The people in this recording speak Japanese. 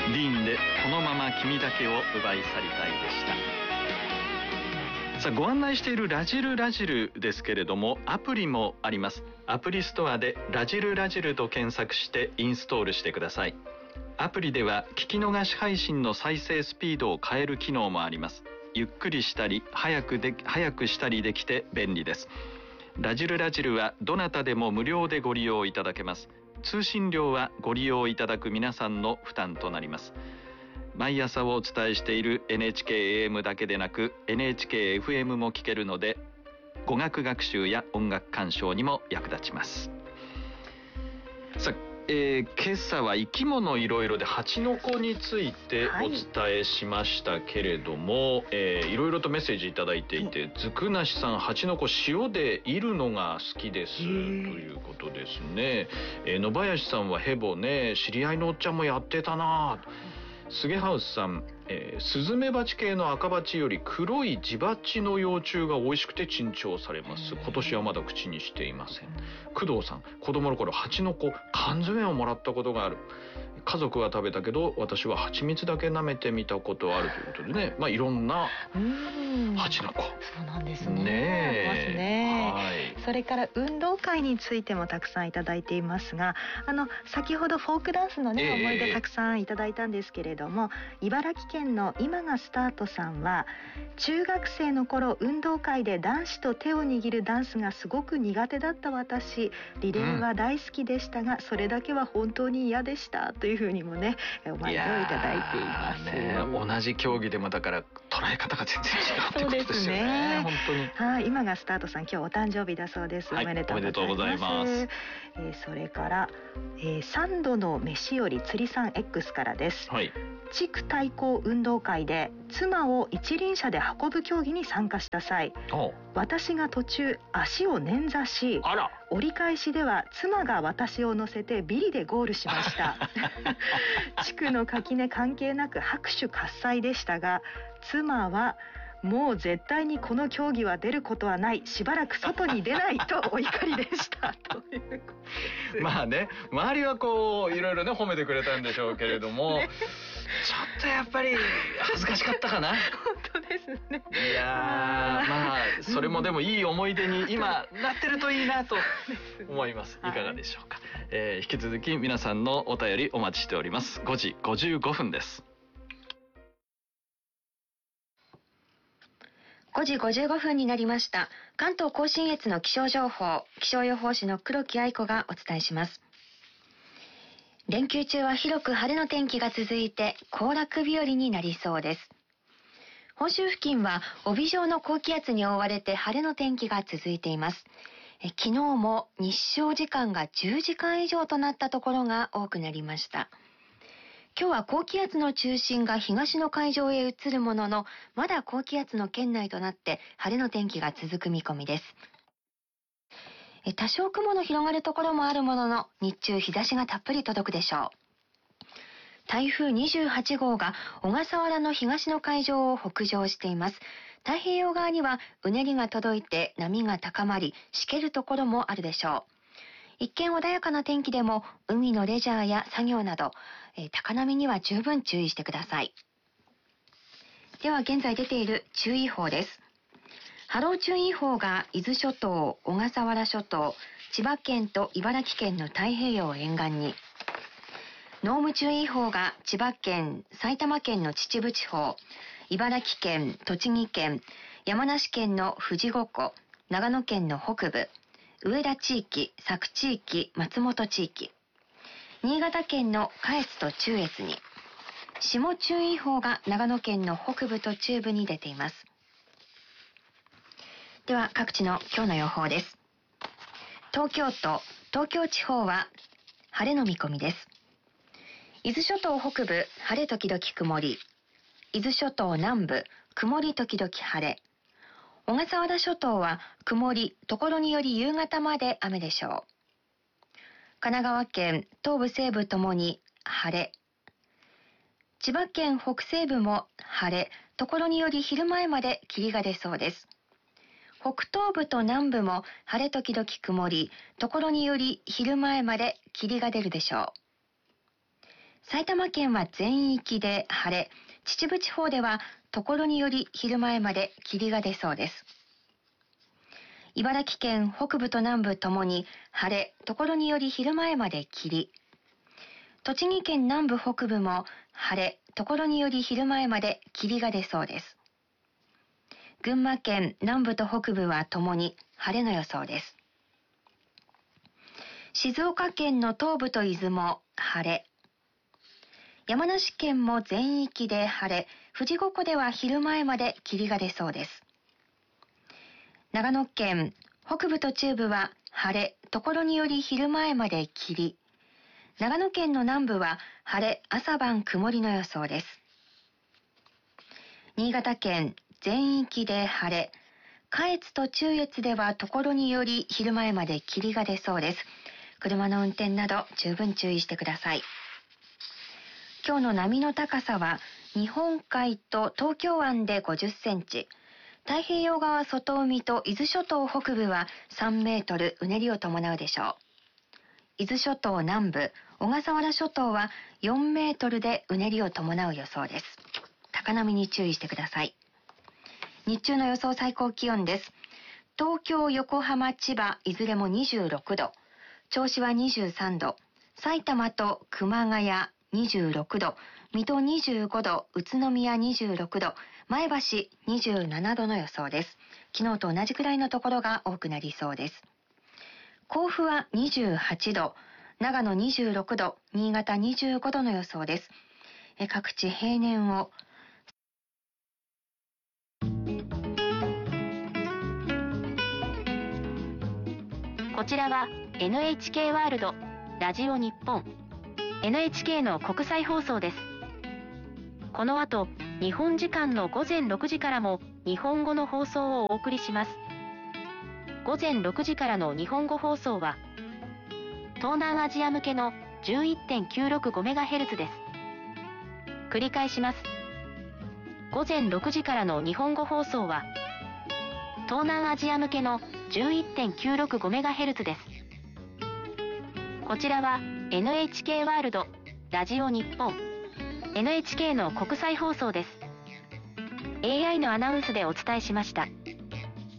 ディーンでこのまま君だけを奪い去りたいでした。さあ、ご案内しているラジルラジルですけれども、アプリもあります。アプリストアでラジルラジルと検索してインストールしてください。アプリでは聞き逃し配信の再生スピードを変える機能もあります。ゆっくりしたり早くしたりできて便利です。ラジルラジルはどなたでも無料でご利用いただけます。通信料はご利用いただく皆さんの負担となります。毎朝をお伝えしている NHK-AM だけでなく NHK-FM も聞けるので、語学学習や音楽鑑賞にも役立ちます。さあ、今朝は生き物いろいろで蜂の子についてお伝えしましたけれども、いろいろとメッセージいただいていて、ずくなしさん、蜂の子塩でいるのが好きですということですね。野林さんはヘボね、知り合いのおっちゃんもやってたな。スゲハウスさん、スズメバチ系の赤バチより黒いジバチの幼虫が美味しくて珍重されます。今年はまだ口にしていません。工藤さん、子供の頃蜂の子缶詰をもらったことがある。家族は食べたけど私は蜂蜜だけ舐めてみたことあるということでね、いろんな蜂の子、 そうなんですね。ますね。はい。それから運動会についてもたくさんいただいていますが、先ほどフォークダンスのね、思い出たくさんいただいたんですけれども、茨城県の今がスタートさんは、中学生の頃運動会で男子と手を握るダンスがすごく苦手だった私、リレーは大好きでしたが、それだけは本当に嫌でしたというふうにもね、お前をいただいています。 同じ競技でもだから捉え方が全然違うってことですよね。本当に。 はい、今がスタートさん、今日お誕生日だそうです。おめでとうございます。それから、3度の飯より釣りさん X からです。はい。地区対抗運動会で妻を一輪車で運ぶ競技に参加した際、私が途中足を捻挫し、折り返しでは妻が私を乗せてビリでゴールしました地区の垣根関係なく拍手喝采でしたが、妻はもう絶対にこの競技は出ることはない、しばらく外に出ないとお怒りでしたということです。 まあね、周りはこういろいろね褒めてくれたんでしょうけれども、ね、ちょっとやっぱり恥ずかしかったかな。 本当ですね。 いやそれもでもいい思い出に今なってるといいなと思います。いかがでしょうか。引き続き皆さんのお便りお待ちしております。5時55分です。 5時55分になりました。関東甲信越の気象情報、気象予報士の黒木愛子がお伝えします。連休中は広く晴れの天気が続いて行楽日和になりそうです。本州付近は帯状の高気圧に覆われて晴れの天気が続いています。昨日も日照時間が10時間以上となったところが多くなりました。今日は高気圧の中心が東の海上へ移るものの、まだ高気圧の圏内となって晴れの天気が続く見込みです。多少雲の広がるところもあるものの、日中日差しがたっぷり届くでしょう。台風28号が小笠原の東の海上を北上しています。太平洋側にはうねりが届いて波が高まり、しけるところもあるでしょう。一見穏やかな天気でも海のレジャーや作業など、高波には十分注意してください。では現在出ている注意報です。波浪注意報が伊豆諸島、小笠原諸島、千葉県と茨城県の太平洋沿岸に、濃霧注意報が千葉県、埼玉県の秩父地方、茨城県、栃木県、山梨県の富士五湖、長野県の北部、上田地域、佐久地域、松本地域、新潟県の下越と中越に、霜注意報が長野県の北部と中部に出ています。では各地の今日の予報です。東京都、東京地方は晴れの見込みです。伊豆諸島北部、晴れ時々曇り。伊豆諸島南部、曇り時々晴れ。小笠原諸島は曇り、ところにより夕方まで雨でしょう。神奈川県東部西部ともに晴れ。千葉県北西部も晴れ、ところにより昼前まで霧が出そうです。北東部と南部も晴れ時々曇り、ところにより昼前まで霧が出るでしょう。 埼玉県は全域で晴れ、秩父地方ではところにより昼前まで霧が出そうです。茨城県北部と南部ともに晴れ、ところにより昼前まで霧。栃木県南部北部も晴れ、ところにより昼前まで霧が出そうです。群馬県南部と北部はともに晴れの予想です。静岡県の東部と伊豆も晴れ。山梨県も全域で晴れ、富士五湖では昼前まで霧が出そうです。長野県北部と中部は晴れ、ところにより昼前まで霧。長野県の南部は晴れ、朝晩曇りの予想です。新潟県全域で晴れ、下越と中越ではところにより昼前まで霧が出そうです。車の運転など十分注意してください。今日の波の高さは日本海と東京湾で50センチ、太平洋側外海と伊豆諸島北部は3メートルうねりを伴うでしょう。伊豆諸島南部、小笠原諸島は4メートルでうねりを伴う予想です。高波に注意してください。日中の予想最高気温です。東京、横浜、千葉、いずれも26度。銚子は23度。埼玉と熊谷26度。水戸25度。宇都宮26度。前橋27度の予想です。昨日と同じくらいのところが多くなりそうです。甲府は28度。長野26度。新潟25度の予想です。各地平年をこちらは NHK ワールドラジオ日本 NHK の国際放送です。この後、日本時間の午前6時からも日本語の放送をお送りします。午前6時からの日本語放送は東南アジア向けの 11.965MHz です。繰り返します。午前6時からの日本語放送は東南アジア向けの 11.965MHz です。こちらは NHK ワールドラジオ日本 NHK の国際放送です。AI のアナウンスでお伝えしました。